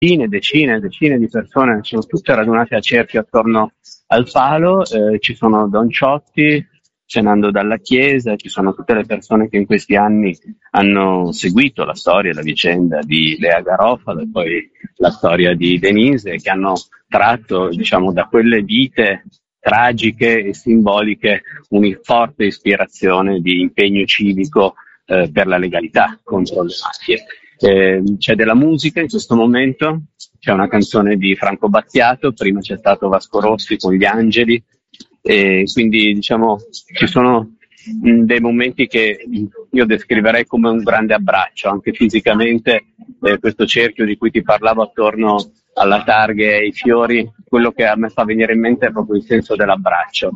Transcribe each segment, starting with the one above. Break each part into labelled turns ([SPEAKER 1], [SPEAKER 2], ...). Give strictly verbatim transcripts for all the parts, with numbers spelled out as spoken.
[SPEAKER 1] decine, decine, decine di persone sono tutte radunate a cerchio attorno al palo, eh, ci sono Don Ciotti scenando dalla chiesa, ci sono tutte le persone che in questi anni hanno seguito la storia e la vicenda di Lea Garofalo e poi la storia di Denise, che hanno tratto, diciamo, da quelle vite tragiche e simboliche una forte ispirazione di impegno civico eh, per la legalità contro le mafie. Eh, c'è della musica in questo momento, c'è una canzone di Franco Battiato, prima c'è stato Vasco Rossi con Gli Angeli, e quindi diciamo ci sono mh, dei momenti che io descriverei come un grande abbraccio, anche fisicamente, eh, questo cerchio di cui ti parlavo attorno alla targa e ai fiori, quello che a me fa venire in mente è proprio il senso dell'abbraccio.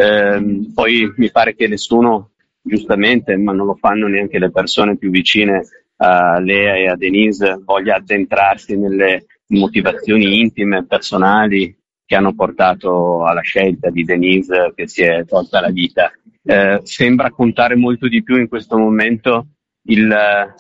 [SPEAKER 1] Eh, poi mi pare che nessuno, giustamente, ma non lo fanno neanche le persone più vicine a Lea e a Denise, voglia addentrarsi nelle motivazioni intime, personali, che hanno portato alla scelta di Denise, che si è tolta la vita. Eh, sembra contare molto di più in questo momento il eh,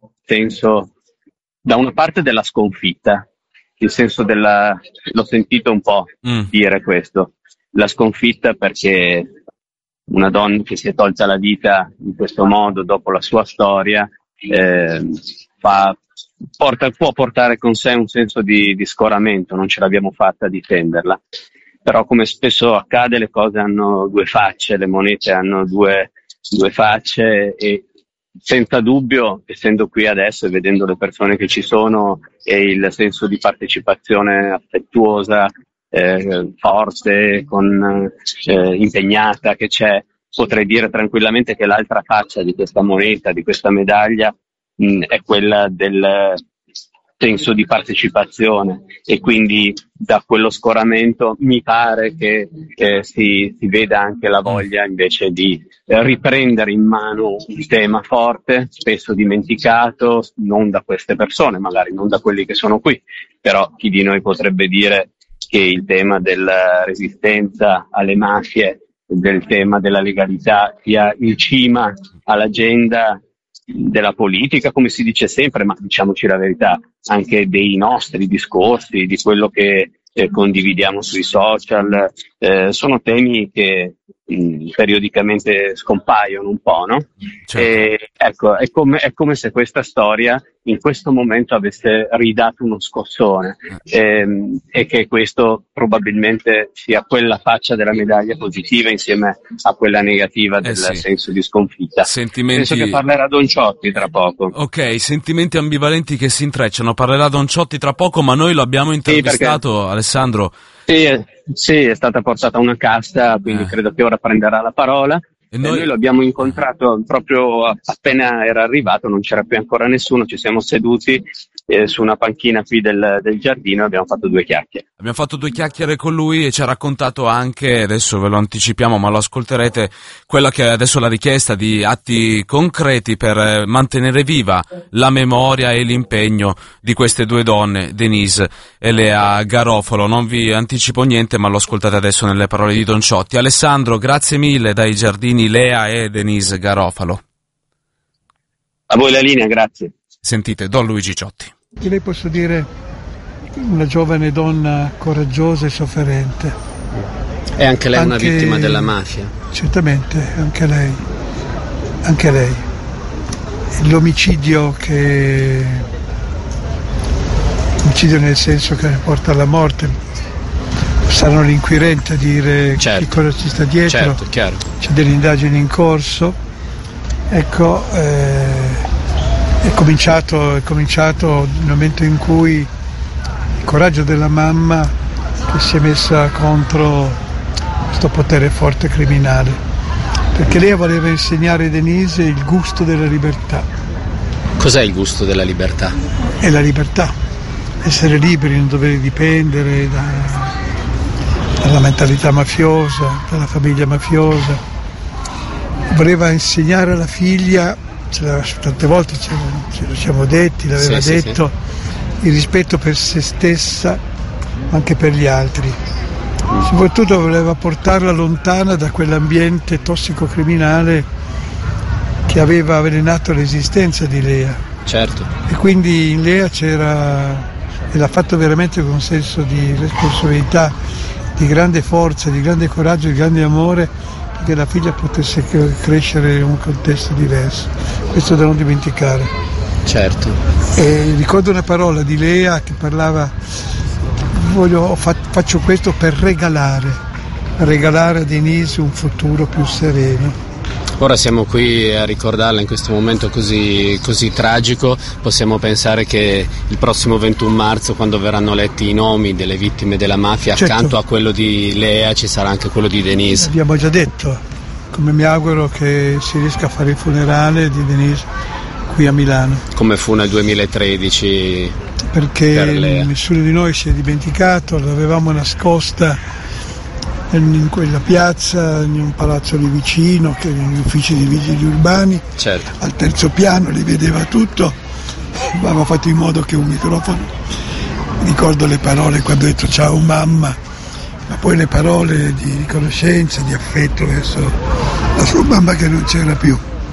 [SPEAKER 1] senso, da una parte, della sconfitta, il senso della, l'ho sentito un po' mm. dire questo, la sconfitta perché una donna che si è tolta la vita in questo modo dopo la sua storia eh, fa, porta, può portare con sé un senso di, di scoramento, non ce l'abbiamo fatta a difenderla, però come spesso accade le cose hanno due facce, le monete hanno due, due facce e senza dubbio, essendo qui adesso e vedendo le persone che ci sono e il senso di partecipazione affettuosa, eh, forte, con, eh, impegnata che c'è, potrei dire tranquillamente che l'altra faccia di questa moneta, di questa medaglia, mh, è quella del senso di partecipazione, e quindi da quello scoramento mi pare che eh, si, si veda anche la voglia invece di eh, riprendere in mano un tema forte, spesso dimenticato, non da queste persone, magari non da quelli che sono qui, però chi di noi potrebbe dire che il tema della resistenza alle mafie, del tema della legalità sia in cima all'agenda della politica, come si dice sempre, ma diciamoci la verità, anche dei nostri discorsi, di quello che eh, condividiamo sui social, eh, sono temi che mh, periodicamente scompaiono un po', no?
[SPEAKER 2] Certo.
[SPEAKER 1] E, ecco, è come, è come se questa storia in questo momento avesse ridato uno scossone, ehm, e che questo probabilmente sia quella faccia della medaglia positiva insieme a quella negativa del
[SPEAKER 2] eh sì.
[SPEAKER 1] senso di sconfitta.
[SPEAKER 2] Sentimenti...
[SPEAKER 1] Penso che parlerà Don Ciotti tra poco.
[SPEAKER 2] Ok, sentimenti ambivalenti che si intrecciano, parlerà Don Ciotti tra poco, ma noi lo abbiamo intervistato, sì, perché... Alessandro.
[SPEAKER 1] Sì, è, sì, è stata portata una cassa, quindi eh. credo che ora prenderà la parola. E noi... noi lo abbiamo incontrato proprio appena era arrivato, non c'era più ancora nessuno, ci siamo seduti eh, su una panchina qui del, del giardino e abbiamo fatto due chiacchiere.
[SPEAKER 2] Abbiamo fatto due chiacchiere con lui e ci ha raccontato anche, adesso ve lo anticipiamo ma lo ascolterete, quella che è adesso la richiesta di atti concreti per mantenere viva la memoria e l'impegno di queste due donne, Denise e Lea Garofalo. Non vi anticipo niente ma lo ascoltate adesso nelle parole di Don Ciotti. Alessandro, grazie mille dai giardini Lea e Denise Garofalo.
[SPEAKER 1] A voi la linea, grazie.
[SPEAKER 2] Sentite Don Luigi Ciotti.
[SPEAKER 3] Io le posso dire una giovane donna coraggiosa e sofferente.
[SPEAKER 4] E anche lei è
[SPEAKER 3] anche,
[SPEAKER 4] una vittima della mafia?
[SPEAKER 3] Certamente, anche lei. Anche lei. L'omicidio che... Omicidio nel senso che porta alla morte. Saranno l'inquirente a dire
[SPEAKER 4] certo.
[SPEAKER 3] Che cosa ci sta dietro,
[SPEAKER 4] certo, chiaro.
[SPEAKER 3] C'è delle indagini in corso, ecco, eh, è, cominciato, è cominciato il momento in cui il coraggio della mamma che si è messa contro questo potere forte criminale, perché lei voleva insegnare a Denise il gusto della libertà.
[SPEAKER 4] Cos'è il gusto della libertà?
[SPEAKER 3] È la libertà, essere liberi, non dover dipendere da... dalla mentalità mafiosa, dalla famiglia mafiosa. Voleva insegnare alla figlia, tante volte ce lo siamo detti, l'aveva
[SPEAKER 4] sì,
[SPEAKER 3] detto, sì, sì. il rispetto per se stessa, ma anche per gli altri. Soprattutto voleva portarla lontana da quell'ambiente tossico-criminale che aveva avvelenato l'esistenza di Lea.
[SPEAKER 4] Certo.
[SPEAKER 3] E quindi in Lea c'era e l'ha fatto veramente con un senso di responsabilità, di grande forza, di grande coraggio, di grande amore, perché la figlia potesse crescere in un contesto diverso. Questo da non dimenticare.
[SPEAKER 4] Certo.
[SPEAKER 3] E ricordo una parola di Lea che parlava: voglio, faccio questo per regalare, regalare a Denise un futuro più sereno.
[SPEAKER 4] Ora siamo qui a ricordarla in questo momento così, così tragico. Possiamo pensare che il prossimo ventuno marzo, quando verranno letti i nomi delle vittime della mafia, certo, accanto a quello di Lea ci sarà anche quello di Denise.
[SPEAKER 3] Abbiamo già detto, come mi auguro che si riesca a fare il funerale di Denise qui a Milano.
[SPEAKER 4] Come fu nel duemilatredici.
[SPEAKER 3] Perché
[SPEAKER 4] per Lea.
[SPEAKER 3] Nessuno di noi si è dimenticato, l'avevamo nascosta in quella piazza, in un palazzo lì vicino, che negli uffici di vigili urbani,
[SPEAKER 4] certo,
[SPEAKER 3] al terzo piano li vedeva tutto. Avevamo fatto in modo che un microfono, ricordo le parole quando ho detto ciao mamma, ma poi le parole di riconoscenza, di affetto verso la sua mamma che non c'era più.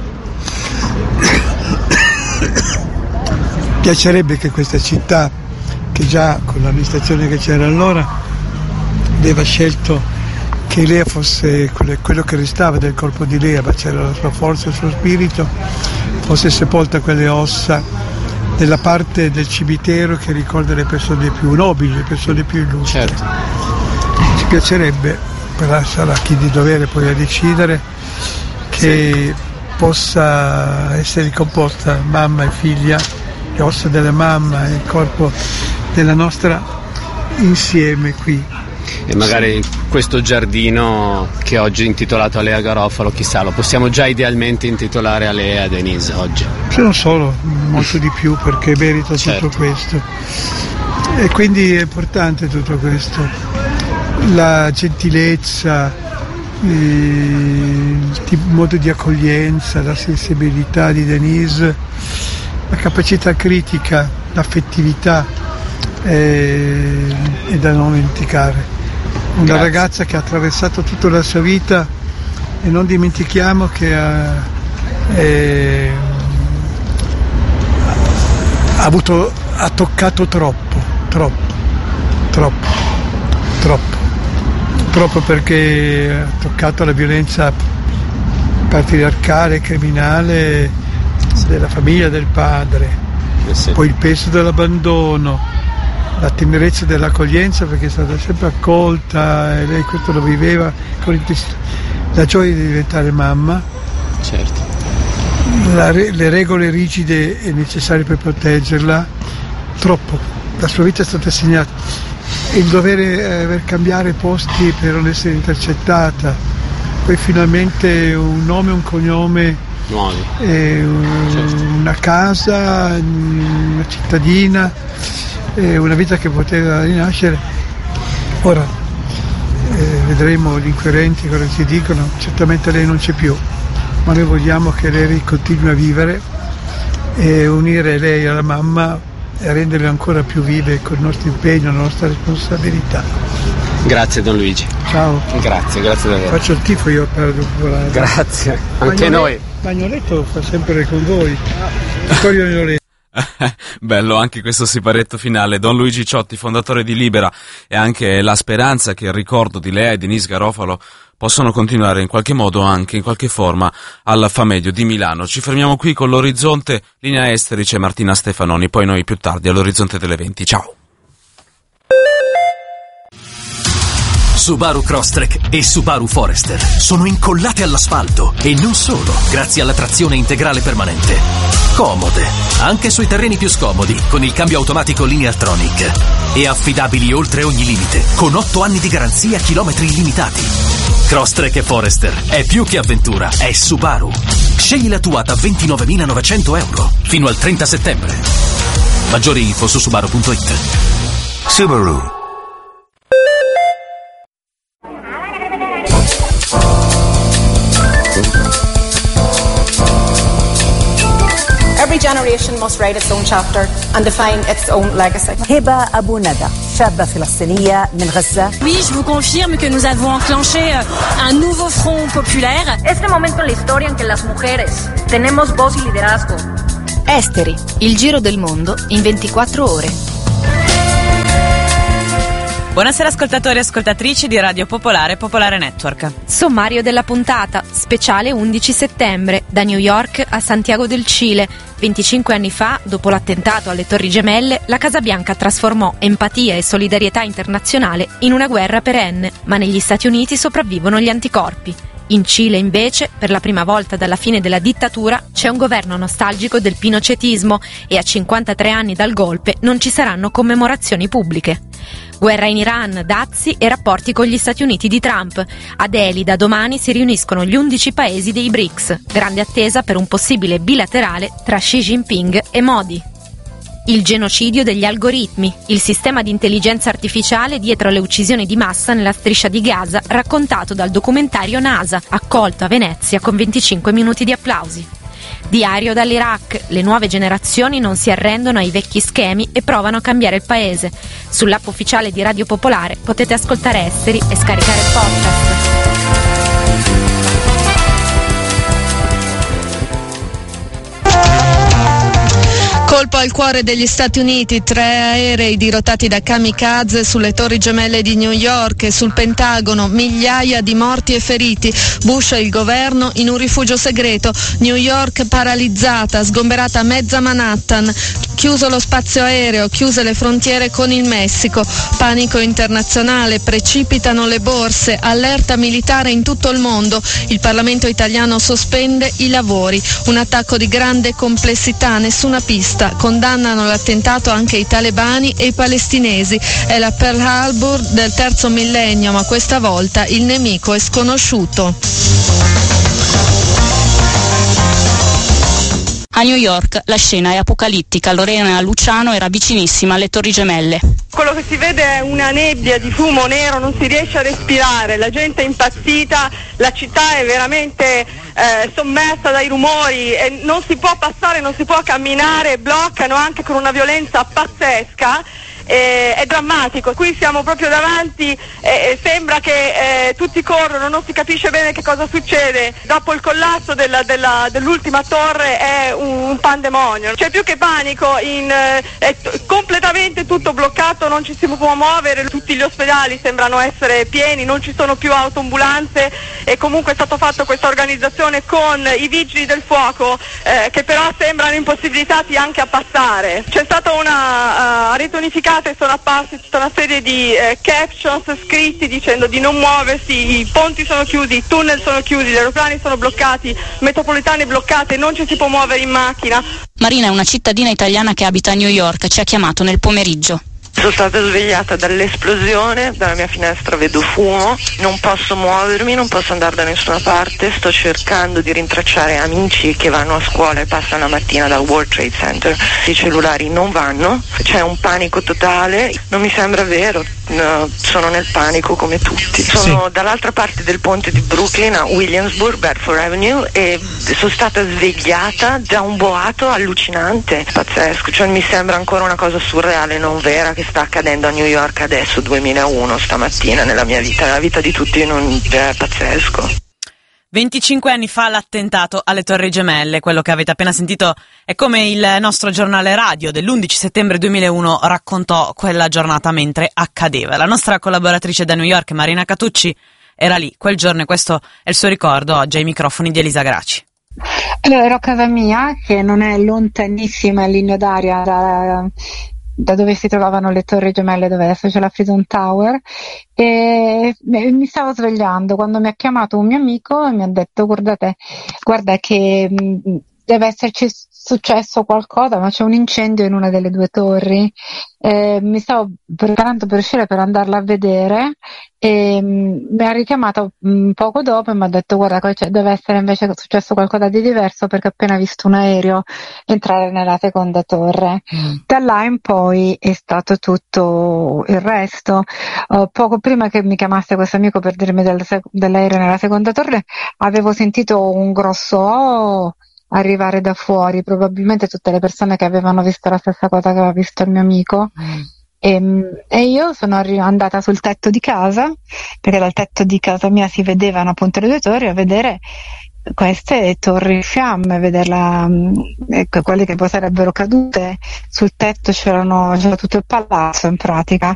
[SPEAKER 3] Piacerebbe che questa città, che già con l'amministrazione che c'era allora aveva scelto che Lea fosse quello che restava del corpo di Lea, ma c'era la sua forza e il suo spirito, fosse sepolta quelle ossa nella parte del cimitero che ricorda le persone più nobili, le persone più illustri.
[SPEAKER 4] Certo.
[SPEAKER 3] Ci piacerebbe, però sarà chi di dovere poi a decidere, che sì, possa essere ricomposta mamma e figlia, le ossa della mamma e il corpo della nostra insieme qui.
[SPEAKER 4] E magari questo giardino che oggi è intitolato a Lea Garofalo, chissà, lo possiamo già idealmente intitolare a Lea e a Denise oggi.
[SPEAKER 3] Se non solo, molto di più, perché merita
[SPEAKER 4] certo,
[SPEAKER 3] tutto questo. E quindi è importante tutto questo. La gentilezza, il modo di accoglienza, la sensibilità di Denise, la capacità critica, l'affettività è, è da non dimenticare. Una
[SPEAKER 4] Grazie.
[SPEAKER 3] Ragazza che ha attraversato tutta la sua vita, e non dimentichiamo che ha, è, ha, avuto, ha toccato troppo, troppo, troppo, troppo, troppo perché ha toccato la violenza patriarcale, criminale della famiglia, del padre,
[SPEAKER 4] eh sì,
[SPEAKER 3] poi il peso dell'abbandono, la tenerezza dell'accoglienza, perché è stata sempre accolta e lei questo lo viveva con il, la gioia di diventare mamma,
[SPEAKER 4] certo,
[SPEAKER 3] la, le regole rigide e necessarie per proteggerla, troppo, la sua vita è stata segnata, il dovere aver cambiare posti per non essere intercettata, poi finalmente un nome e un cognome
[SPEAKER 4] nuovi,
[SPEAKER 3] e un,
[SPEAKER 4] certo,
[SPEAKER 3] una casa, una cittadina, una vita che poteva rinascere. Ora eh, vedremo gli inquirenti cosa ci dicono. Certamente lei non c'è più, ma noi vogliamo che lei continui a vivere e unire lei alla mamma e renderle ancora più vive con il nostro impegno, la nostra responsabilità.
[SPEAKER 4] Grazie Don Luigi.
[SPEAKER 3] Ciao.
[SPEAKER 4] Grazie, grazie davvero.
[SPEAKER 3] Faccio il tifo io per popolare.
[SPEAKER 4] Grazie, anche
[SPEAKER 3] Bagnolet-
[SPEAKER 4] noi.
[SPEAKER 3] Bagnoletto fa sempre con voi. Vittorio Bagnoletto.
[SPEAKER 2] Bello anche questo siparetto finale. Don Luigi Ciotti, fondatore di Libera, e anche la speranza che il ricordo di Lea e Denise Garofalo possano continuare in qualche modo, anche in qualche forma, al Famedio di Milano. Ci fermiamo qui con l'Orizzonte, linea esteri c'è Martina Stefanoni, poi noi più tardi all'Orizzonte delle venti. Ciao.
[SPEAKER 5] Subaru Crosstrek e Subaru Forester sono incollate all'asfalto, e non solo, grazie alla trazione integrale permanente. Comode, anche sui terreni più scomodi, con il cambio automatico Lineartronic. E affidabili oltre ogni limite, con otto anni di garanzia, chilometri illimitati. Crosstrek e Forester è più che avventura, è Subaru. Scegli la tua da ventinovemilanovecento euro, fino al trenta settembre. Maggiori info su subaru punto it.
[SPEAKER 6] Subaru.
[SPEAKER 7] Every generation must write its own chapter and define its own legacy.
[SPEAKER 8] هبة أبو ندى شابة فلسطينية من غزة.
[SPEAKER 9] Oui, je vous confirme que nous avons enclenché un nouveau front populaire.
[SPEAKER 10] Este momento en la historia en que las mujeres tenemos voz y liderazgo.
[SPEAKER 11] Esteri, il giro del mondo in ventiquattro ore. Buonasera ascoltatori e ascoltatrici di Radio Popolare Popolare Network.
[SPEAKER 12] Sommario della puntata, speciale undici settembre, da New York a Santiago del Cile. venticinque anni fa, dopo l'attentato alle Torri Gemelle, la Casa Bianca trasformò empatia e solidarietà internazionale in una guerra perenne, ma negli Stati Uniti sopravvivono gli anticorpi. In Cile, invece, per la prima volta dalla fine della dittatura, c'è un governo nostalgico del pinochetismo e a cinquantatré anni dal golpe non ci saranno commemorazioni pubbliche. Guerra in Iran, dazi e rapporti con gli Stati Uniti di Trump. A Delhi da domani si riuniscono gli undici paesi dei B R I C S. Grande attesa per un possibile bilaterale tra Xi Jinping e Modi. Il genocidio degli algoritmi, il sistema di intelligenza artificiale dietro le uccisioni di massa nella striscia di Gaza, raccontato dal documentario NASA, accolto a Venezia con venticinque minuti di applausi. Diario dall'Iraq, le nuove generazioni non si arrendono ai vecchi schemi e provano a cambiare il paese. Sull'app ufficiale di Radio Popolare potete ascoltare esteri e scaricare il podcast.
[SPEAKER 13] Colpo al cuore degli Stati Uniti, tre aerei dirottati da kamikaze sulle Torri Gemelle di New York e sul Pentagono, migliaia di morti e feriti. Bush e il governo in un rifugio segreto, New York paralizzata, sgomberata mezza Manhattan, chiuso lo spazio aereo, chiuse le frontiere con il Messico, panico internazionale, precipitano le borse, allerta militare in tutto il mondo, il Parlamento italiano sospende i lavori, un attacco di grande complessità, nessuna pista. Condannano l'attentato anche i talebani e i palestinesi. È la Pearl Harbor del terzo millennio, ma questa volta il nemico è sconosciuto.
[SPEAKER 14] A New York la scena è apocalittica, Lorena Luciano era vicinissima alle Torri Gemelle.
[SPEAKER 15] Quello che si vede è una nebbia di fumo nero, non si riesce a respirare, la gente è impazzita, la città è veramente eh, sommersa dai rumori e non si può passare, non si può camminare, bloccano anche con una violenza pazzesca. Eh, è drammatico, qui siamo proprio davanti e eh, sembra che eh, tutti corrono, non si capisce bene che cosa succede. Dopo il collasso della, della, dell'ultima torre è un, un pandemonio, c'è più che panico, in, eh, è t- completamente tutto bloccato, non ci si può muovere, tutti gli ospedali sembrano essere pieni, non ci sono più autoambulanze e comunque è stato fatto questa organizzazione con i vigili del fuoco eh, che però sembrano impossibilitati anche a passare. C'è stata una uh, rete unificata e sono apparsi tutta una serie di eh, captions scritti dicendo di non muoversi, i ponti sono chiusi, i tunnel sono chiusi, gli aeroplani sono bloccati, metropolitane bloccate, non ci si può muovere in macchina.
[SPEAKER 14] Marina è una cittadina italiana che abita a New York, ci ha chiamato nel pomeriggio.
[SPEAKER 16] Sono stata svegliata dall'esplosione, dalla mia finestra vedo fumo, non posso muovermi, non posso andare da nessuna parte, sto cercando di rintracciare amici che vanno a scuola e passano la mattina dal World Trade Center, i cellulari non vanno, c'è un panico totale, non mi sembra vero, no, sono nel panico come tutti. Sono sì. dall'altra parte del ponte di Brooklyn a Williamsburg, Bedford Avenue e sono stata svegliata da un boato allucinante, pazzesco, cioè mi sembra ancora una cosa surreale, non vera, che sta accadendo a New York adesso, duemilauno, stamattina, nella mia vita, nella vita di tutti, non, è pazzesco.
[SPEAKER 11] venticinque anni fa l'attentato alle Torri Gemelle, quello che avete appena sentito è come il nostro giornale radio dell'undici settembre duemilauno raccontò quella giornata mentre accadeva. La nostra collaboratrice da New York, Marina Catucci, era lì quel giorno e questo è il suo ricordo oggi ai microfoni di Elisa Graci.
[SPEAKER 17] Allora, ero a casa mia, che non è lontanissima in linea d'aria da... da dove si trovavano le Torri Gemelle, dove adesso c'è la Freedom Tower, e mi stavo svegliando quando mi ha chiamato un mio amico e mi ha detto guardate, guarda che mh, deve esserci successo qualcosa, ma c'è un incendio in una delle due torri. Eh, mi stavo preparando per uscire per andarla a vedere e mh, mi ha richiamato mh, poco dopo e mi ha detto guarda, cioè, deve essere invece successo qualcosa di diverso perché ho appena visto un aereo entrare nella seconda torre. Mm. Da là in poi è stato tutto il resto. Uh, poco prima che mi chiamasse questo amico per dirmi del, dell'aereo nella seconda torre avevo sentito un grosso oh, arrivare da fuori, probabilmente tutte le persone che avevano visto la stessa cosa che aveva visto il mio amico. Mm. E, e io sono arri- andata sul tetto di casa, perché dal tetto di casa mia si vedevano appunto le due torri, a vedere queste torri in fiamme, vederla, ecco, quelle che poi sarebbero cadute. Sul tetto c'erano, c'era tutto il palazzo in pratica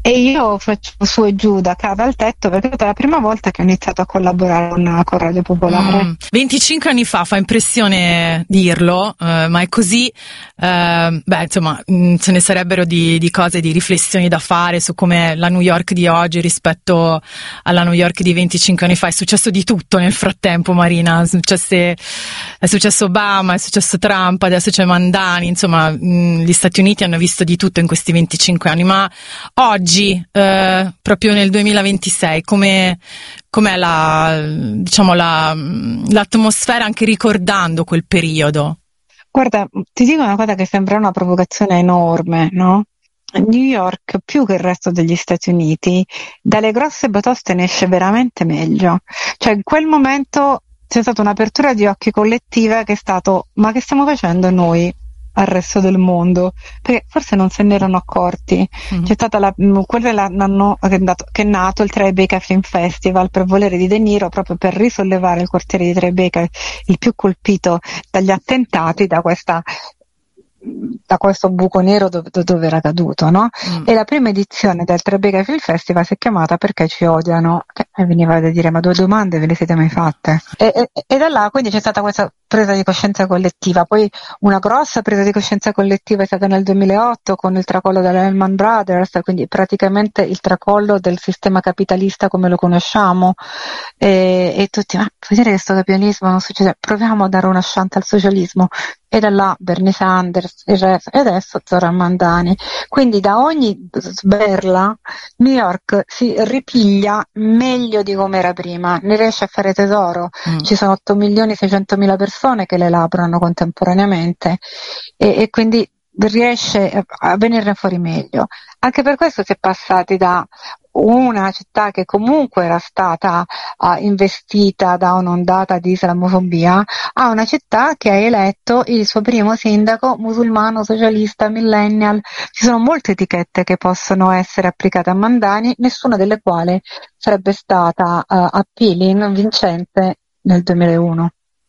[SPEAKER 17] e io faccio su e giù da casa al tetto, perché è la prima volta che ho iniziato a collaborare con, con Radio Popolare.
[SPEAKER 18] Mm. venticinque anni fa, fa impressione dirlo, eh, ma è così. Eh, beh, insomma, mh, ce ne sarebbero di, di cose, di riflessioni da fare su come la New York di oggi rispetto alla New York di venticinque anni fa. È successo di tutto nel frattempo, Marina. È, successe, è successo Obama, è successo Trump, adesso c'è Mandani. Insomma, mh, gli Stati Uniti hanno visto di tutto in questi venticinque anni. Ma oggi, eh, proprio nel duemilaventisei, come com'è la, diciamo, la, l'atmosfera, anche ricordando quel periodo?
[SPEAKER 17] Guarda, ti dico una cosa che sembra una provocazione enorme, no? New York, più che il resto degli Stati Uniti, dalle grosse batoste ne esce veramente meglio. Cioè, in quel momento c'è stata un'apertura di occhi collettiva che è stato: ma che stiamo facendo noi al resto del mondo? Perché forse non se ne erano accorti. Mm-hmm. C'è stata la, quello è l'anno che è, andato, che è nato il Tribeca Film Festival per volere di De Niro, proprio per risollevare il quartiere di Tribeca, il più colpito dagli attentati, da questa da questo buco nero dove, dove era caduto, no? Mm. E la prima edizione del Tribeca Film Festival si è chiamata Perché ci odiano, che mi veniva da dire: ma due domande ve le siete mai fatte? E, e, e da là quindi c'è stata questa presa di coscienza collettiva. Poi una grossa presa di coscienza collettiva è stata nel duemilaotto con il tracollo della Lehman Brothers, quindi praticamente il tracollo del sistema capitalista come lo conosciamo, e, e tutti: ma vuoi dire che questo capitalismo non succede? Proviamo a dare una chance al socialismo. E da là Bernie Sanders e adesso Zoran Mandani. Quindi da ogni sberla New York si ripiglia meglio di come era prima, ne riesce a fare tesoro. Mm. Ci sono otto milioni seicentomila persone che le lavorano contemporaneamente e, e quindi riesce a venirne fuori meglio. Anche per questo si è passati da una città che comunque era stata uh, investita da un'ondata di islamofobia a una città che ha eletto il suo primo sindaco musulmano, socialista, millennial. Ci sono molte etichette che possono essere applicate a Mandani, nessuna delle quali sarebbe stata uh, appealing, vincente nel duemilauno.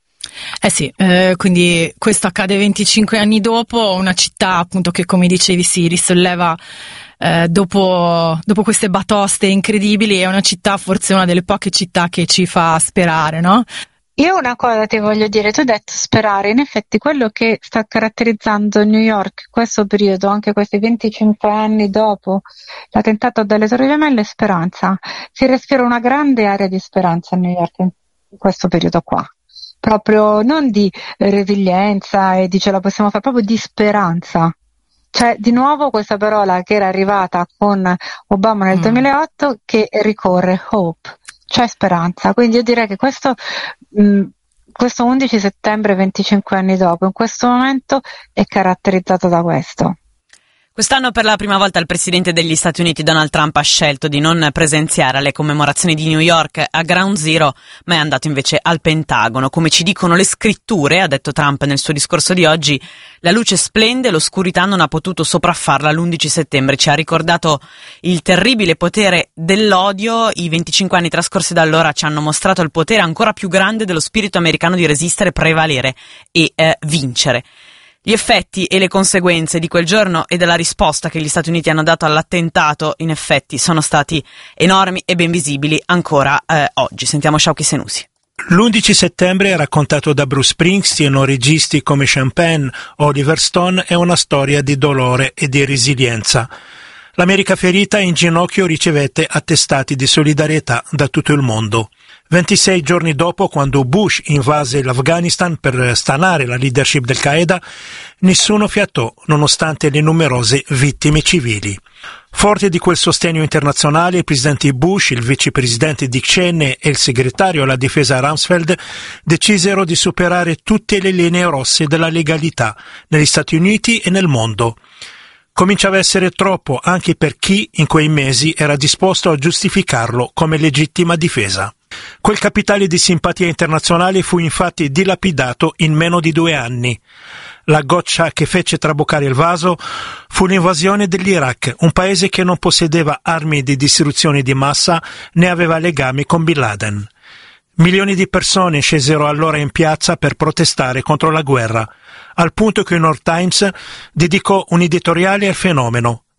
[SPEAKER 18] Eh sì, eh, quindi questo accade venticinque anni dopo, una città appunto che, come dicevi, si risolleva eh, dopo, dopo queste batoste incredibili. È una città, forse una delle poche città che ci fa sperare, no?
[SPEAKER 17] Io una cosa ti voglio dire, tu hai detto sperare, in effetti quello che sta caratterizzando New York questo periodo, anche questi venticinque anni dopo l'attentato delle Torri Gemelle, è speranza. Si respira una grande area di speranza a New York in questo periodo qua. Proprio non di resilienza e di ce la possiamo fare, proprio di speranza. Cioè, di nuovo questa parola che era arrivata con Obama nel mm. duemilaotto, che ricorre, hope, cioè speranza. Quindi io direi che questo, mh, questo undici settembre, venticinque anni dopo, in questo momento è caratterizzato da questo.
[SPEAKER 11] Quest'anno per la prima volta il presidente degli Stati Uniti Donald Trump ha scelto di non presenziare alle commemorazioni di New York a Ground Zero, ma è andato invece al Pentagono. Come ci dicono le scritture, ha detto Trump nel suo discorso di oggi, la luce splende, l'oscurità non ha potuto sopraffarla l'undici settembre. Ci ha ricordato il terribile potere dell'odio. I venticinque anni trascorsi da allora ci hanno mostrato il potere ancora più grande dello spirito americano di resistere, prevalere e eh, vincere. Gli effetti e le conseguenze di quel giorno e della risposta che gli Stati Uniti hanno dato all'attentato, in effetti, sono stati enormi e ben visibili ancora eh, oggi. Sentiamo Shauki Senussi.
[SPEAKER 19] L'undici settembre, raccontato da Bruce Springsteen o registi come Sean Penn o Oliver Stone, è una storia di dolore e di resilienza. L'America ferita in ginocchio ricevette attestati di solidarietà da tutto il mondo. ventisei giorni dopo, quando Bush invase l'Afghanistan per stanare la leadership del Qaeda, nessuno fiatò nonostante le numerose vittime civili. Forti di quel sostegno internazionale, i presidenti Bush, il vicepresidente Dick Cheney e il segretario alla difesa Rumsfeld decisero di superare tutte le linee rosse della legalità negli Stati Uniti e nel mondo. Cominciava a essere troppo anche per chi in quei mesi era disposto a giustificarlo come legittima difesa. Quel capitale di simpatia internazionale fu infatti dilapidato in meno di due anni. La goccia che fece traboccare il vaso fu l'invasione dell'Iraq, un paese che non possedeva armi di distruzione di massa né aveva legami con Bin Laden. Milioni di persone scesero allora in piazza per protestare contro la guerra, al punto che il New York Times dedicò un editoriale al fenomeno,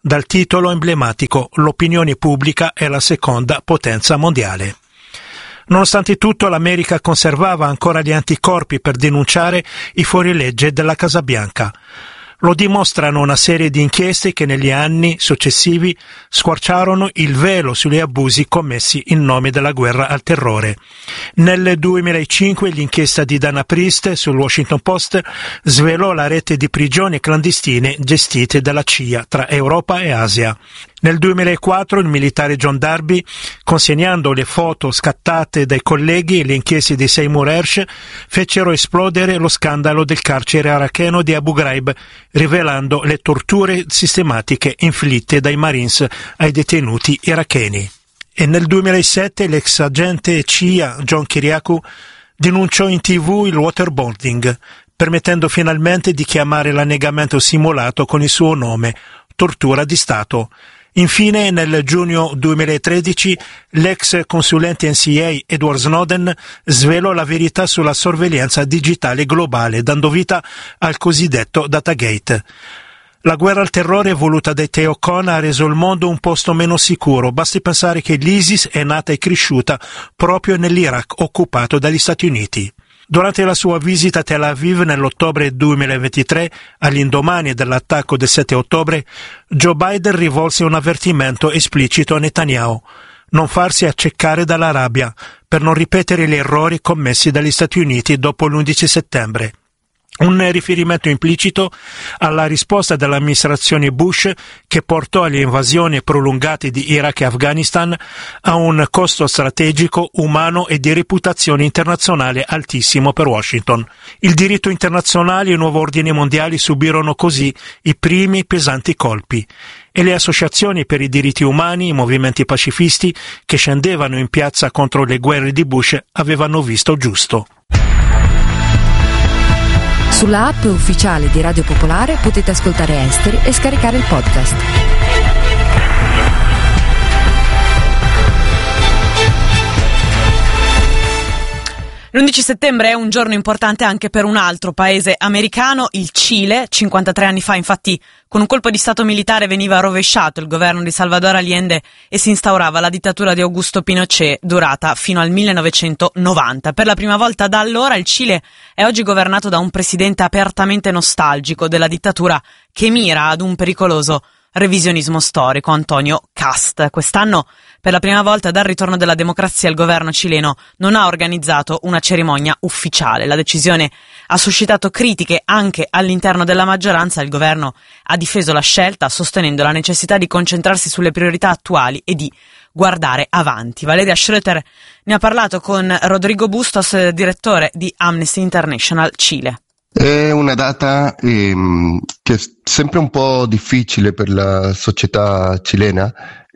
[SPEAKER 19] dal titolo emblematico «L'opinione pubblica è la seconda potenza mondiale». Nonostante tutto, l'America conservava ancora gli anticorpi per denunciare i fuorilegge della Casa Bianca. Lo dimostrano una serie di inchieste che negli anni successivi squarciarono il velo sugli abusi commessi in nome della guerra al terrore. Nel duemilacinque l'inchiesta di Dana Priest sul Washington Post svelò la rete di prigioni clandestine gestite dalla C I A tra Europa e Asia. Nel duemilaquattro il militare John Darby, consegnando le foto scattate dai colleghi e le inchieste di Seymour Hersh, fecero esplodere lo scandalo del carcere iracheno di Abu Ghraib, rivelando le torture sistematiche inflitte dai Marines ai detenuti iracheni. E nel duemilasette l'ex agente C I A John Kiriakou denunciò in tivù il waterboarding, permettendo finalmente di chiamare l'annegamento simulato con il suo nome, tortura di Stato. Infine, nel giugno duemilatredici, l'ex consulente N S A Edward Snowden svelò la verità sulla sorveglianza digitale globale, dando vita al cosiddetto Datagate. La guerra al terrore voluta dai Teocon ha reso il mondo un posto meno sicuro. Basti pensare che l'ISIS è nata e cresciuta proprio nell'Iraq occupato dagli Stati Uniti. Durante la sua visita a Tel Aviv nell'ottobre duemilaventitré, all'indomani dell'attacco del sette ottobre, Joe Biden rivolse un avvertimento esplicito a Netanyahu: non farsi accecare dalla rabbia, per non ripetere gli errori commessi dagli Stati Uniti dopo l'undici settembre. Un riferimento implicito alla risposta dell'amministrazione Bush che portò alle invasioni prolungate di Iraq e Afghanistan a un costo strategico, umano e di reputazione internazionale altissimo per Washington. Il diritto internazionale e il nuovo ordine mondiale subirono così i primi pesanti colpi e le associazioni per i diritti umani, i movimenti pacifisti che scendevano in piazza contro le guerre di Bush avevano visto giusto.
[SPEAKER 20] Sulla app ufficiale di Radio Popolare potete ascoltare Esteri e scaricare il podcast.
[SPEAKER 11] L'undici settembre è un giorno importante anche per un altro paese americano, il Cile. cinquantatré anni fa, infatti, con un colpo di stato militare veniva rovesciato il governo di Salvador Allende e si instaurava la dittatura di Augusto Pinochet, durata fino al millenovecentonovanta. Per la prima volta da allora il Cile è oggi governato da un presidente apertamente nostalgico della dittatura che mira ad un pericoloso revisionismo storico, Antonio Kast. Quest'anno, per la prima volta dal ritorno della democrazia, il governo cileno non ha organizzato una cerimonia ufficiale. La decisione ha suscitato critiche anche all'interno della maggioranza. Il governo ha difeso la scelta, sostenendo la necessità di concentrarsi sulle priorità attuali e di guardare avanti. Valeria Schröter ne ha parlato con Rodrigo Bustos, direttore di Amnesty International Cile.
[SPEAKER 21] È una data ehm, che è sempre un po' difficile per la società cilena,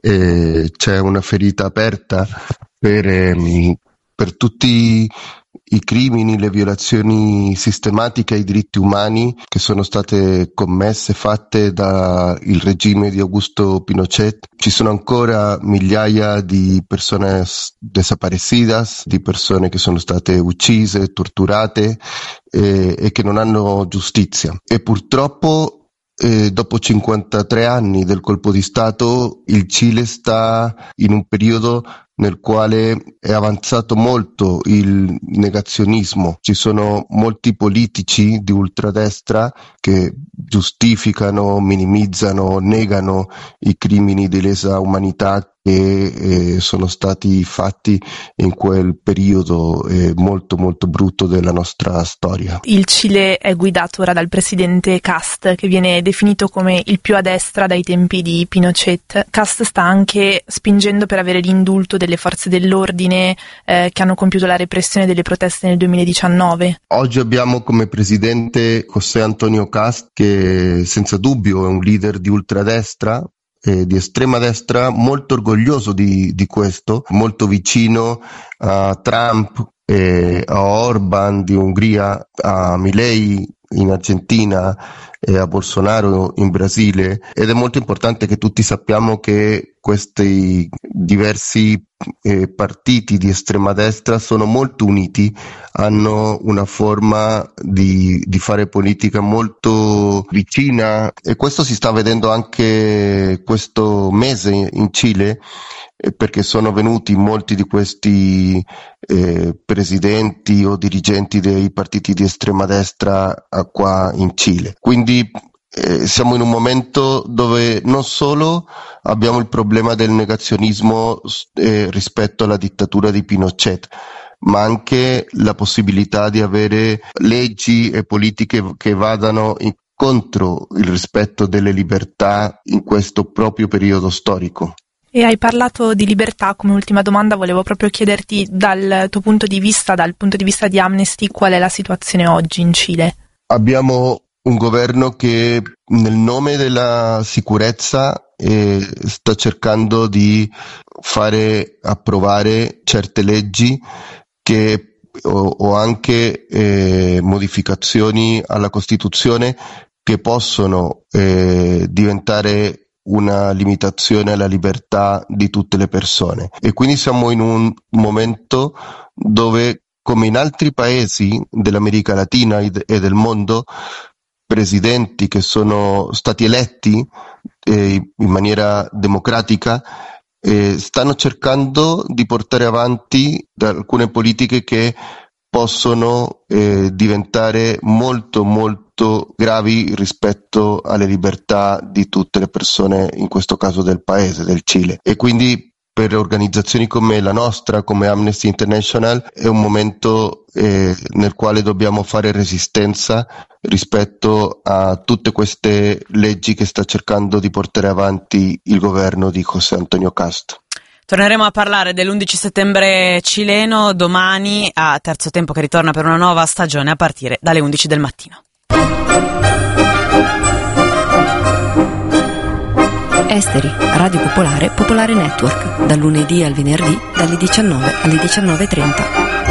[SPEAKER 21] eh, c'è una ferita aperta per, ehm, per tutti i crimini, le violazioni sistematiche ai diritti umani che sono state commesse, fatte dal regime di Augusto Pinochet. Ci sono ancora migliaia di persone desaparecidas, di persone che sono state uccise, torturate e, e che non hanno giustizia. E purtroppo Eh, dopo cinquantatré anni del colpo di Stato, il Cile sta in un periodo nel quale è avanzato molto il negazionismo. Ci sono molti politici di ultradestra che giustificano, minimizzano, negano i crimini di lesa umanità che eh, sono stati fatti in quel periodo eh, molto molto brutto della nostra storia.
[SPEAKER 22] Il Cile è guidato ora dal presidente Kast, che viene definito come il più a destra dai tempi di Pinochet. Kast sta anche spingendo per avere l'indulto delle forze dell'ordine eh, che hanno compiuto la repressione delle proteste nel duemiladiciannove.
[SPEAKER 21] Oggi abbiamo come presidente José Antonio Kast, che senza dubbio è un leader di ultradestra, Eh, di estrema destra, molto orgoglioso di, di questo, molto vicino a Trump e a Orban di Ungheria, a Milei in Argentina e a Bolsonaro in Brasile, ed è molto importante che tutti sappiamo che questi diversi eh, partiti di estrema destra sono molto uniti, hanno una forma di, di fare politica molto vicina, e questo si sta vedendo anche questo mese in Cile, eh, perché sono venuti molti di questi eh, presidenti o dirigenti dei partiti di estrema destra a qua in Cile. Quindi Eh, siamo in un momento dove non solo abbiamo il problema del negazionismo eh, rispetto alla dittatura di Pinochet, ma anche la possibilità di avere leggi e politiche che vadano in contro il rispetto delle libertà in questo proprio periodo storico.
[SPEAKER 22] E hai parlato di libertà. Come ultima domanda volevo proprio chiederti, dal tuo punto di vista, dal punto di vista di Amnesty, qual è la situazione oggi in Cile?
[SPEAKER 21] Abbiamo un governo che nel nome della sicurezza eh, sta cercando di fare approvare certe leggi che, o, o anche eh, modificazioni alla Costituzione che possono eh, diventare una limitazione alla libertà di tutte le persone. E quindi siamo in un momento dove, come in altri paesi dell'America Latina e del mondo, presidenti che sono stati eletti eh, in maniera democratica eh, stanno cercando di portare avanti alcune politiche che possono eh, diventare molto molto gravi rispetto alle libertà di tutte le persone, in questo caso del paese, del Cile. E quindi per organizzazioni come la nostra, come Amnesty International, è un momento eh, nel quale dobbiamo fare resistenza rispetto a tutte queste leggi che sta cercando di portare avanti il governo di José Antonio Cast.
[SPEAKER 11] Torneremo a parlare dell'undici settembre cileno domani, a Terzo Tempo, che ritorna per una nuova stagione a partire dalle undici del mattino.
[SPEAKER 20] Esteri, Radio Popolare, Popolare Network, dal lunedì al venerdì, dalle diciannove alle diciannove e trenta.